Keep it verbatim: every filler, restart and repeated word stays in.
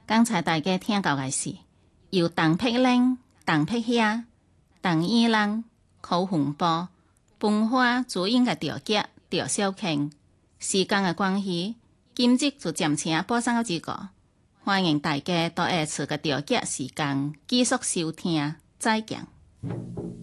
剛才大家聽到嘅是由鄧碧玲、鄧碧霞、鄧依蘭、柯洪波、本花主演嘅調劇《趙小卿》。時間嘅關係，今集就暫且播送到這個，歡迎大家到下次嘅調劇時間繼續收聽，再見。